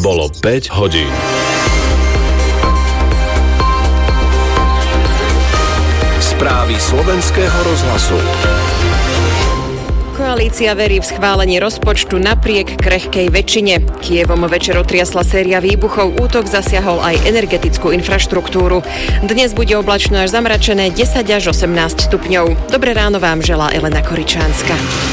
Bolo 5 hodín. Správy slovenského rozhlasu. Koalícia verí v schválenie rozpočtu napriek krehkej väčšine. Kyjevom večer otriasla séria výbuchov, útok zasiahol aj energetickú infraštruktúru. Dnes bude oblačno až zamračené 10 až 18 stupňov. Dobré ráno vám želá Elena Koričánska.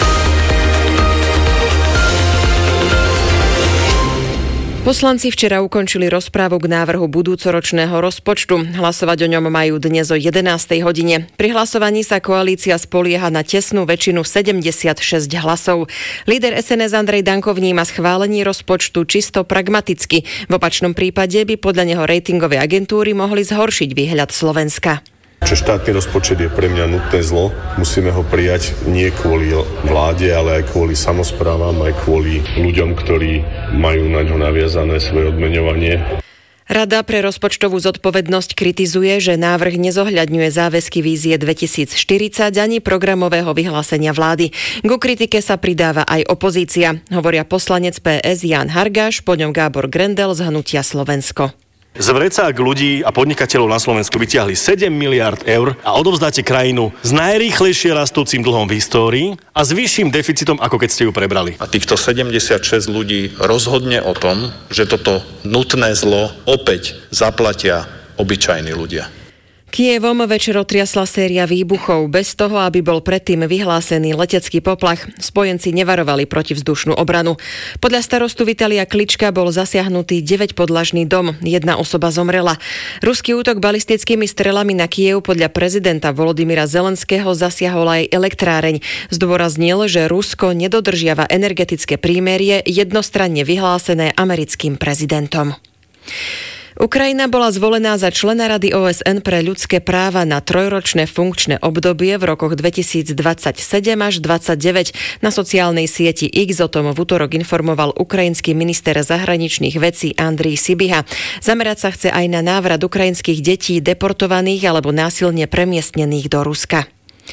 Poslanci včera ukončili rozprávu k návrhu budúcoročného rozpočtu. Hlasovať o ňom majú dnes o 11. hodine. Pri hlasovaní sa koalícia spolieha na tesnú väčšinu 76 hlasov. Líder SNS Andrej Danko vníma schválenie rozpočtu čisto pragmaticky. V opačnom prípade by podľa neho ratingové agentúry mohli zhoršiť výhľad Slovenska. Že štátny rozpočet je pre mňa nutné zlo. Musíme ho prijať nie kvôli vláde, ale aj kvôli samosprávam, aj kvôli ľuďom, ktorí majú na ňo naviazané svoje odmeňovanie. Rada pre rozpočtovú zodpovednosť kritizuje, že návrh nezohľadňuje záväzky vízie 2040 ani programového vyhlásenia vlády. Ku kritike sa pridáva aj opozícia, hovoria poslanec PS Ján Hargáš, po ňom Gábor Grendel z Hnutia Slovensko. Z vrecák ľudí a podnikateľov na Slovensku vytiahli 7 miliard eur a odovzdáte krajinu s najrýchlejšie rastúcim dlhom v histórii a s vyšším deficitom, ako keď ste ju prebrali. A týchto 76 ľudí rozhodne o tom, že toto nutné zlo opäť zaplatia obyčajní ľudia. Kyjevom večer otriasla séria výbuchov bez toho, aby bol predtým vyhlásený letecký poplach. Spojenci nevarovali protivzdušnú obranu. Podľa starostu Vitalia Klička bol zasiahnutý 9-podlažný dom. Jedna osoba zomrela. Ruský útok balistickými strelami na Kyjev podľa prezidenta Volodymyra Zelenského zasiahol aj elektráreň. Zdôraznil, že Rusko nedodržiava energetické prímerie jednostranne vyhlásené americkým prezidentom. Ukrajina bola zvolená za člena Rady OSN pre ľudské práva na 3-ročné funkčné obdobie v rokoch 2027 až 2029. Na sociálnej sieti X o tom v utorok informoval ukrajinský minister zahraničných vecí Andrii Sybiha. Zamerať sa chce aj na návrat ukrajinských detí deportovaných alebo násilne premiestnených do Ruska.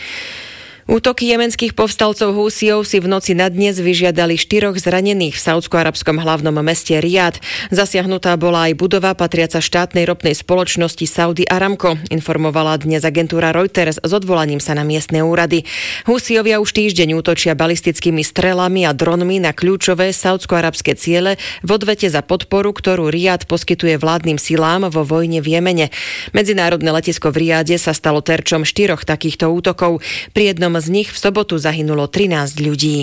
Útoky jemenských povstalcov Húsijov si v noci na dnes vyžiadali 4 zranených v saúdsko-arabskom hlavnom meste Riad. Zasiahnutá bola aj budova patriaca štátnej ropnej spoločnosti Saudi Aramco, informovala dnes agentúra Reuters s odvolaním sa na miestne úrady. Húsijovia už týždeň útočia balistickými strelami a dronmi na kľúčové saúdsko-arabské ciele v odvete za podporu, ktorú Riad poskytuje vládnym silám vo vojne v Jemene. Medzinárodné letisko v Riade sa stalo terčom 4 takýchto útokov. Pri jednom z nich v sobotu zahynulo 13 ľudí.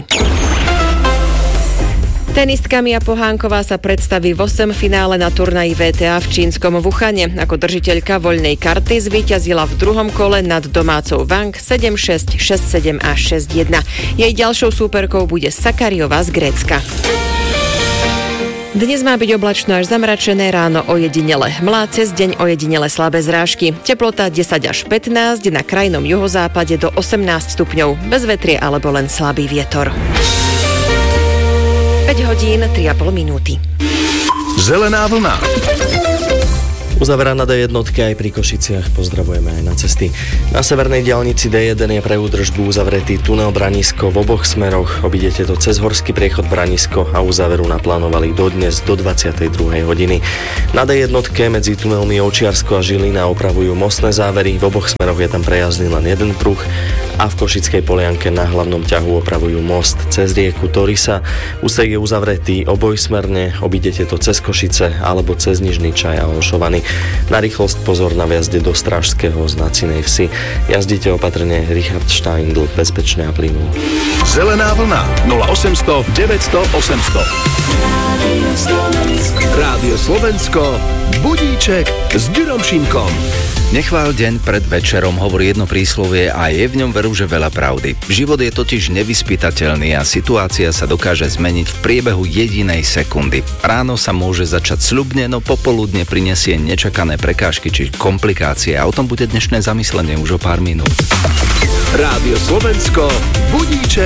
Tenistka Mia Pohánková sa predstaví v 8 finále na turnaji WTA v čínskom Wuhane. Ako držiteľka voľnej karty zvíťazila v druhom kole nad domácou Wang 7-6, 6-7 a 6-1. Jej ďalšou súperkou bude Sakariová z Grécka. Dnes má byť oblačno až zamračené, ráno ojedinele hmla, cez deň ojedinele slabé zrážky. Teplota 10 až 15, na krajnom juhozápade do 18 stupňov. Bez vetrie alebo len slabý vietor. 5 hodín, 3,5 minúty. Zelená vlna. Uzaveraná D1 aj pri Košiciach, pozdravujeme aj na cesty. Na severnej diaľnici D1 je pre údržbu uzavretý tunel Branisko v oboch smeroch. Obidete to cez horský priechod Branisko a uzáveru naplánovali dodnes do 22. hodiny. Na D1 medzi tunelmi Ovčiarsko a Žilina opravujú mostné závery, v oboch smeroch je tam prejazdný len jeden pruh a v Košickej Polianke na hlavnom ťahu opravujú most cez rieku Torisa. Úsek je uzavretý obojsmerne, obidete to cez Košice alebo cez Nižný Čaj a Olšovany. Na rýchlosť pozor na vjazde do Strážského z Nacinej Vsi. Jazdite opatrne, Richard Steindl, bezpečne a plynulo. Zelená vlna 0800 900 800. Rádio Slovensko, budíček s Ďurom Šimkom. Nechvál deň pred večerom, hovorí jedno príslovie a je v ňom veru, že veľa pravdy. Život je totiž nevyspytateľný a situácia sa dokáže zmeniť v priebehu jedinej sekundy. Ráno sa môže začať sľubne, no popoludne prinesie nečakané prekážky či komplikácie a o tom bude dnešné zamyslenie už o pár minút. Rádio Slovensko, budíček